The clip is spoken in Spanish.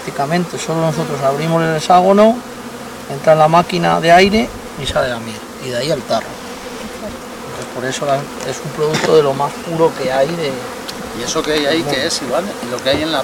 Prácticamente solo nosotros abrimos el hexágono, entra en la máquina de aire y sale la miel, y de ahí al tarro. Entonces, por eso es un producto de lo más puro que hay de... ¿Y eso que hay ahí qué es, Iván? ¿Y lo que hay en la